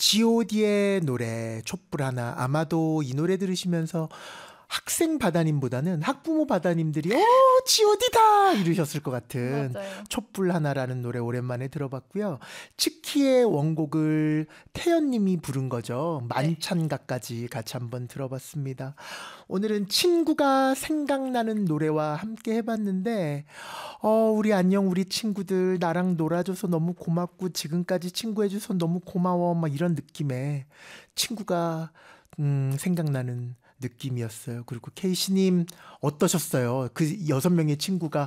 G.O.D의 노래 촛불 하나. 아마도 이 노래 들으시면서 학생 바다님보다는 학부모 바다님들이 G.O.D다 이러셨을 것 같은 맞아요. 촛불 하나라는 노래 오랜만에 들어봤고요. 치키의 원곡을 태연님이 부른 거죠. 만찬가까지 같이 한번 들어봤습니다. 오늘은 친구가 생각나는 노래와 함께 해봤는데 우리 안녕 우리 친구들 나랑 놀아줘서 너무 고맙고 지금까지 친구해줘서 너무 고마워 막 이런 느낌의 친구가 생각나는 느낌이었어요. 그리고 케이씨님 어떠셨어요? 그 6명의 친구가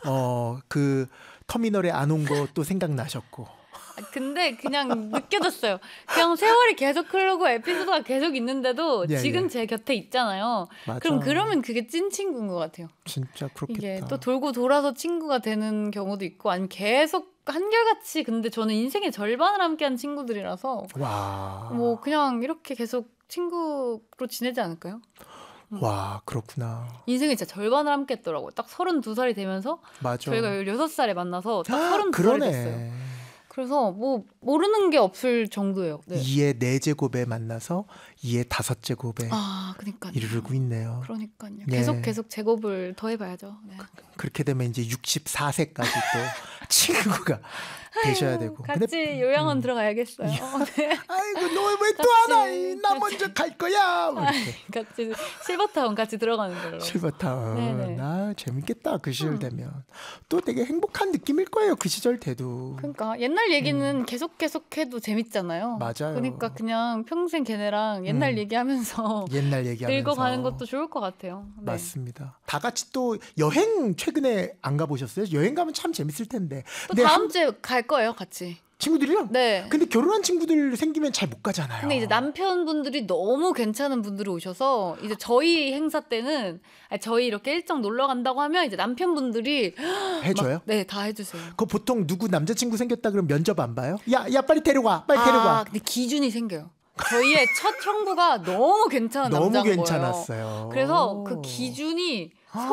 그 터미널에 안 온 거 또 생각나셨고. 근데 그냥 느껴졌어요. 그냥 세월이 계속 흐르고 에피소드가 계속 있는데도 지금 제 곁에 있잖아요. 맞아. 그러면 그게 찐 친구인 것 같아요. 진짜 그렇겠다. 이게 또 돌고 돌아서 친구가 되는 경우도 있고 아니면 계속 한결같이 근데 저는 인생의 절반을 함께한 친구들이라서 와. 뭐 그냥 이렇게 계속 친구로 지내지 않을까요? 와 그렇구나. 인생의 진짜 절반을 함께 했더라고요. 딱 32살이 되면서 맞아. 저희가 16살에 만나서 딱 32살이 그러네. 됐어요. 그래서 뭐 모르는 게 없을 정도예요. 네. 2의 4제곱에 만나서 2의 5제곱에 그러니까요. 이르르고 있네요. 그러니까요. 네. 계속 제곱을 더해봐야죠. 네. 그렇게 되면 이제 64세까지 또 친구가 되셔야 되고. 같이 요양원 들어가야겠어요. 네. 아이고 너 왜 또 하나? 나 먼저 갈 거야. 같이 실버타운 같이 들어가는 걸로. 실버타운. 네네. 재밌겠다. 그 시절 되면. 또 되게 행복한 느낌일 거예요. 그 시절 돼도. 그러니까 옛날 얘기는 계속 해도 재밌잖아요. 맞아요. 그러니까 그냥 평생 걔네랑 옛날 얘기하면서 옛날 얘기하면서 늙어가는 것도 좋을 것 같아요. 네. 맞습니다. 다 같이 또 여행 최근에 안 가보셨어요? 여행 가면 참 재밌을 텐데. 또 다음 주에 갈 거예요, 같이. 친구들이랑? 네. 근데 결혼한 친구들 생기면 잘 못 가잖아요. 근데 이제 남편분들이 너무 괜찮은 분들이 오셔서 이제 저희 행사 때는 저희 이렇게 일정 놀러 간다고 하면 이제 남편분들이 해줘요? 네, 다 해주세요. 그 보통 누구 남자친구 생겼다 그러면 면접 안 봐요? 야 빨리 데려와, 빨리 데려와. 근데 기준이 생겨요. 저희의 첫 형부가 너무 괜찮은 너무 남자인 괜찮았어요. 거예요. 그래서 그 기준이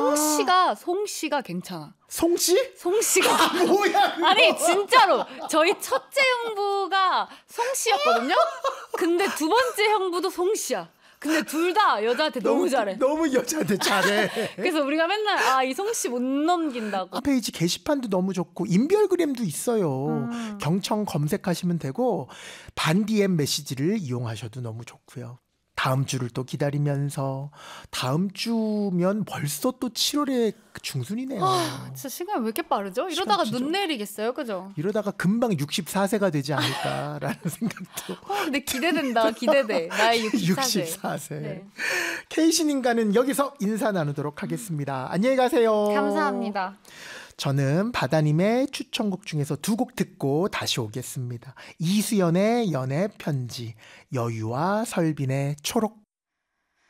송씨가 괜찮아. 송씨? 송씨가 뭐야? 그거? 아니 진짜로 저희 첫째 형부가 송씨였거든요. 근데 두 번째 형부도 송씨야. 근데 둘 다 여자한테 너무 잘해. 너무 여자한테 잘해. 그래서 우리가 맨날 이 송씨 못 넘긴다고. 홈페이지 게시판도 너무 좋고 인별그램도 있어요. 경청 검색하시면 되고 반 DM 메시지를 이용하셔도 너무 좋고요. 다음 주를 또 기다리면서 다음 주면 벌써 또 7월의 중순이네요. 진짜 시간이 왜 이렇게 빠르죠? 이러다가 눈 내리겠어요, 그죠? 이러다가 금방 64세가 되지 않을까라는 생각도. 근데 기대된다, 기대돼. 나의 64세. 64세. 네. 케이신인가는 여기서 인사 나누도록 하겠습니다. 안녕히 가세요. 감사합니다. 저는 바다님의 추천곡 중에서 2곡 듣고 다시 오겠습니다. 이수연의 연애 편지, 여유와 설빈의 초록.